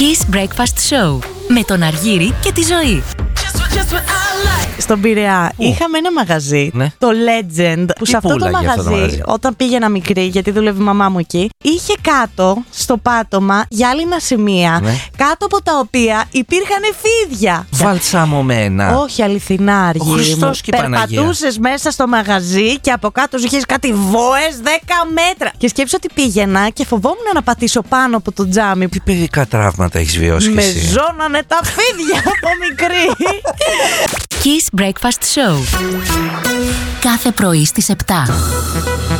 Kiss Breakfast Show με τον Αργύρη και τη Ζωή. Στον Πειραιά είχαμε ένα μαγαζί, ναι, το Legend, που σε αυτό το μαγαζί, όταν πήγαινα μικρή, γιατί δουλεύει η μαμά μου εκεί, είχε κάτω στο πάτωμα γυάλινα σημεία, ναι, κάτω από τα οποία υπήρχαν φίδια. Βαλσαμωμένα. Όχι, αληθινά, Αργύρη μου. Περπατούσες μέσα στο μαγαζί και από κάτω σου είχες κάτι βόες 10 μέτρα. Και σκέψου ότι πήγαινα και φοβόμουν να πατήσω πάνω από το τζάμι. Τι παιδικά τραύματα έχεις βιώσει με εσύ? ζώνανε τα φίδια από μικρή. Kiss Breakfast Show. Κάθε πρωί στις 7.